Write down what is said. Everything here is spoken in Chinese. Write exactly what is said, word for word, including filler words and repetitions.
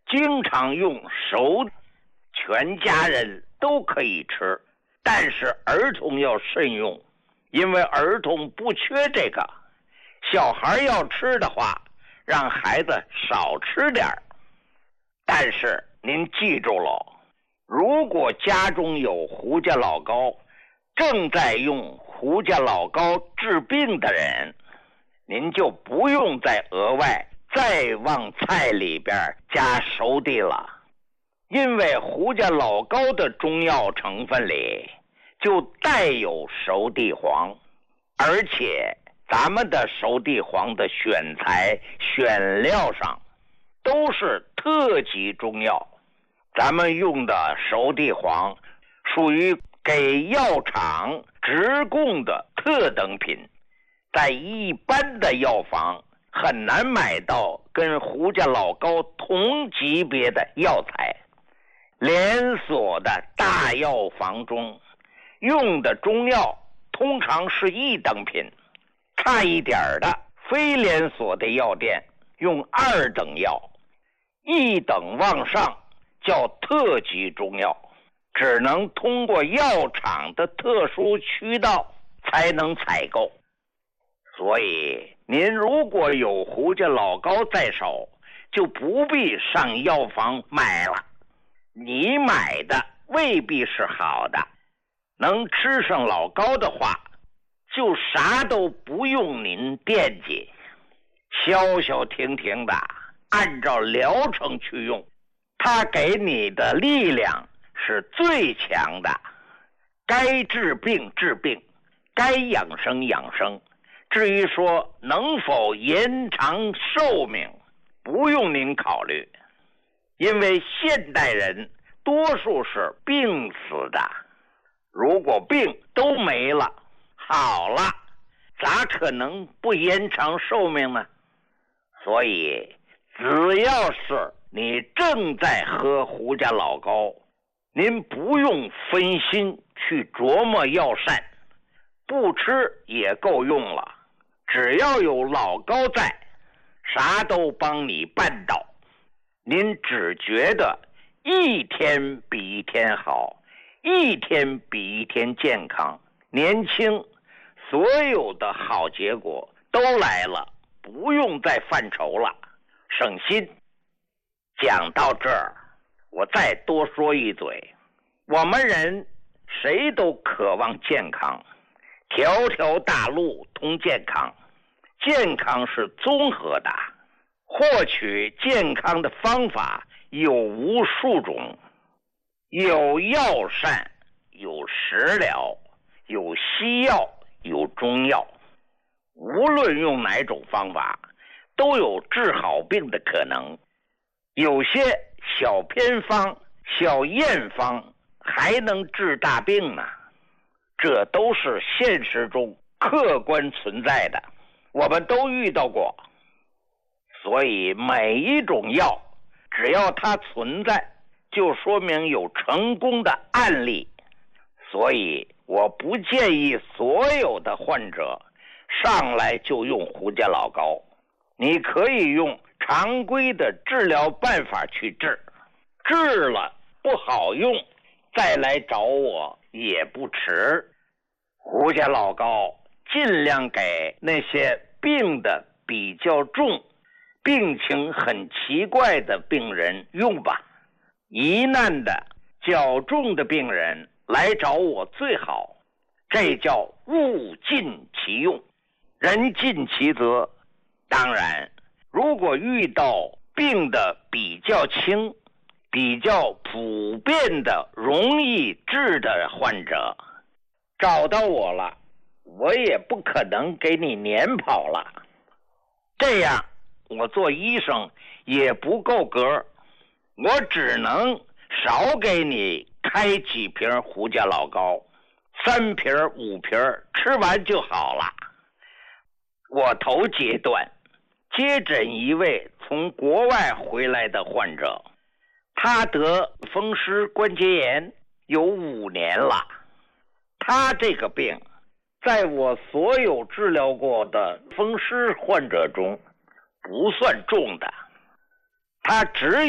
经常用熟，全家人都可以吃，但是儿童要慎用，因为儿童不缺这个。小孩要吃的话，让孩子少吃点儿。但是您记住了，如果家中有胡家老膏，正在用胡家老膏治病的人，您就不用再额外再往菜里边加熟地了，因为胡家老膏的中药成分里就带有熟地黄，而且咱们的熟地黄的选材选料上都是特级中药，咱们用的熟地黄属于给药厂直供的特等品，在一般的药房很难买到跟胡家老膏同级别的药材。连锁的大药房中用的中药通常是一等品，差一点的非连锁的药店用二等药，一等往上叫特级中药，只能通过药厂的特殊渠道才能采购。所以您如果有胡家老膏在手，就不必上药房买了。你买的未必是好的，能吃上老膏的话，就啥都不用您惦记，消消停停的按照疗程去用，它给你的力量是最强的。该治病治病，该养生养生，至于说能否延长寿命，不用您考虑，因为现代人多数是病死的，如果病都没了，好了，咋可能不延长寿命呢？所以只要是你正在喝胡家老膏，您不用分心去琢磨药膳，不吃也够用了，只要有老膏在，啥都帮你办到。您只觉得一天比一天好，一天比一天健康年轻，所有的好结果都来了，不用再犯愁了，省心。讲到这儿，我再多说一嘴，我们人谁都渴望健康，条条大路通健康，健康是综合的，获取健康的方法有无数种，有药膳，有食疗，有西药，有中药，无论用哪种方法都有治好病的可能。有些小偏方小验方还能治大病呢，这都是现实中客观存在的，我们都遇到过。所以每一种药只要它存在，就说明有成功的案例。所以我不建议所有的患者上来就用胡家老膏，你可以用常规的治疗办法去治，治了不好用再来找我也不迟。胡家老膏尽量给那些病的比较重，病情很奇怪的病人用吧，疑难的较重的病人来找我最好，这叫物尽其用，人尽其责。当然如果遇到病的比较轻，比较普遍的容易治的患者，找到我了，我也不可能给你撵跑了，这样我做医生也不够格，我只能少给你开几瓶胡家老膏，三瓶五瓶吃完就好了。我头阶段接诊一位从国外回来的患者，他得风湿关节炎有五年了。他这个病在我所有治疗过的风湿患者中不算重的，他只